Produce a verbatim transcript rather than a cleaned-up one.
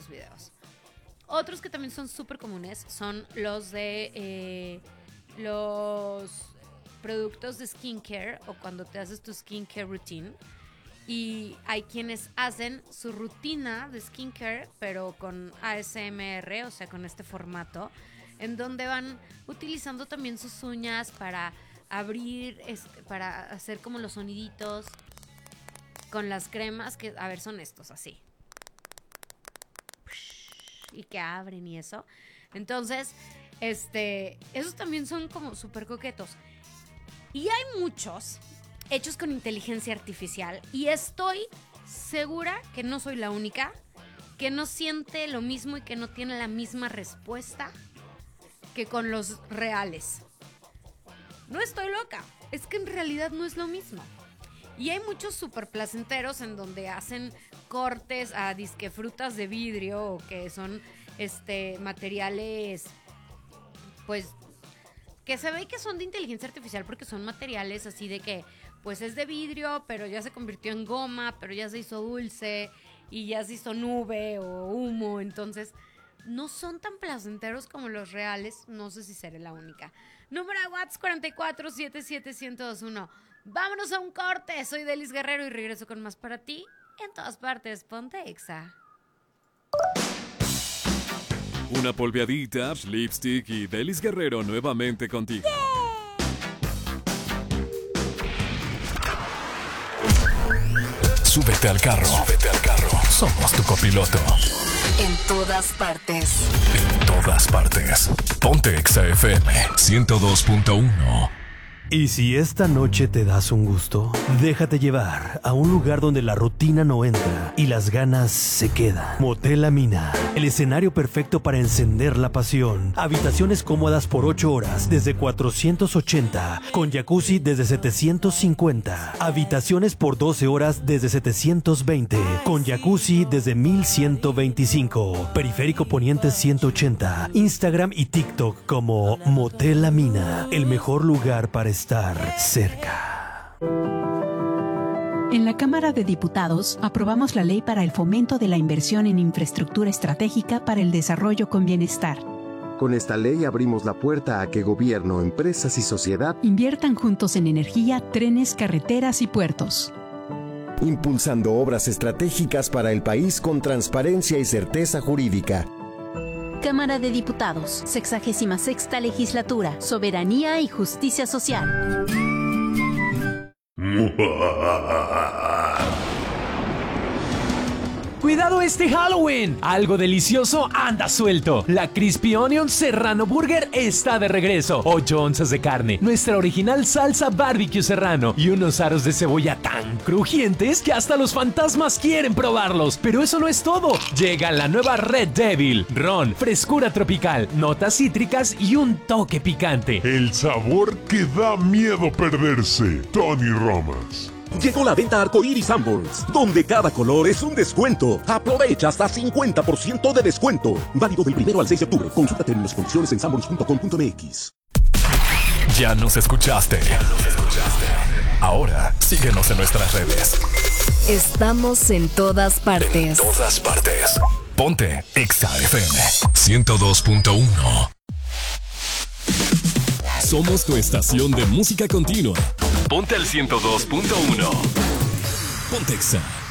esos videos. Otros que también son súper comunes son los de eh, los productos de skincare o cuando te haces tu skincare routine. Y hay quienes hacen su rutina de skincare, pero con A S M R, o sea, con este formato, en donde van utilizando también sus uñas para abrir, este, para hacer como los soniditos con las cremas, que, a ver, son estos, así. Y que abren y eso. Entonces, este, esos también son como súper coquetos. Y hay muchos hechos con inteligencia artificial y estoy segura que no soy la única que no siente lo mismo y que no tiene la misma respuesta que con los reales. No estoy loca, es que en realidad no es lo mismo. Y hay muchos súper placenteros en donde hacen cortes a disque frutas de vidrio o que son este, materiales, pues, que se ve que son de inteligencia artificial porque son materiales así de que pues es de vidrio, pero ya se convirtió en goma, pero ya se hizo dulce y ya se hizo nube o humo. Entonces, no son tan placenteros como los reales. No sé si seré la única. Número de WhatsApp cuatro cuatro siete siete uno cero dos uno. Vámonos a un corte. Soy Delis Guerrero y regreso con más para ti. En todas partes, ponte Exa. Una polveadita, lipstick y Delis Guerrero nuevamente contigo. Yeah. Súbete al carro. Súbete al carro. Somos tu copiloto. En todas partes. En todas partes. Ponte Exa F M ciento dos punto uno. Y si esta noche te das un gusto, déjate llevar a un lugar donde la rutina no entra y las ganas se quedan. Motel La Mina, el escenario perfecto para encender la pasión. Habitaciones cómodas por ocho horas desde cuatrocientos ochenta, con jacuzzi desde setecientos cincuenta. Habitaciones por doce horas desde setecientos veinte, con jacuzzi desde mil ciento veinticinco. Periférico Poniente ciento ochenta. Instagram y TikTok como Motel La Mina, el mejor lugar para estar cerca. En la Cámara de Diputados aprobamos la Ley para el Fomento de la Inversión en Infraestructura Estratégica para el Desarrollo con Bienestar. Con esta ley abrimos la puerta a que gobierno, empresas y sociedad inviertan juntos en energía, trenes, carreteras y puertos, impulsando obras estratégicas para el país con transparencia y certeza jurídica. Cámara de Diputados, sexagésima sexta Legislatura, Soberanía y Justicia Social. ¡Cuidado este Halloween! Algo delicioso anda suelto. La Crispy Onion Serrano Burger está de regreso. ocho onzas de carne, nuestra original salsa barbecue serrano y unos aros de cebolla tan crujientes que hasta los fantasmas quieren probarlos. Pero eso no es todo. Llega la nueva Red Devil. Ron, frescura tropical, notas cítricas y un toque picante. El sabor que da miedo perderse. Tony Romas. Llegó la venta Arcoiris Sanborns, donde cada color es un descuento. Aprovecha hasta cincuenta por ciento de descuento. Válido del primero al seis de octubre. Consulta términos y condiciones en sanborns punto com punto m x. Ya nos escuchaste. Ya nos escuchaste. Ahora, síguenos en nuestras redes. Estamos en todas partes. En todas partes. Ponte Exa F M ciento dos punto uno. Somos tu estación de música continua. Ponte al ciento dos punto uno. Ponte Exa.